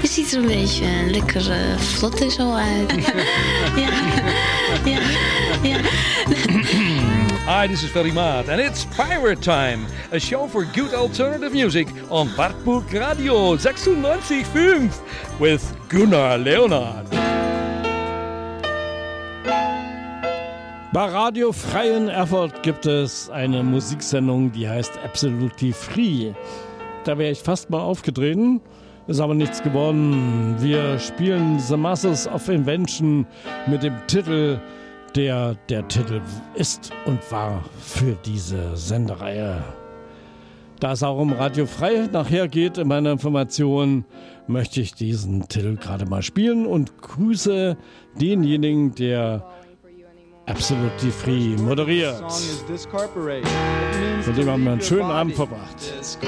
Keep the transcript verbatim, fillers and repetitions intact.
Je ziet er een beetje lekker uh, vlot zo uit. ja, ja, ja. Hi, this is Ferry Maat, and it's Pirate Time, a show for good alternative music on Wartburg Radio sechsundneunzig Komma fünf with Gunnar Leonard. Bei Radio Frei in Erfurt gibt es eine Musiksendung, die heißt Absolutely Free. Da wäre ich fast mal aufgetreten, ist aber nichts geworden. Wir spielen The Masses of Invention mit dem Titel, der der Titel ist und war für diese Sendereihe. Da es auch um Radio Frei nachher geht in meiner Information, möchte ich diesen Titel gerade mal spielen und grüße denjenigen, der Absolutely Free moderiert. Mit dem haben wir einen schönen Abend verbracht.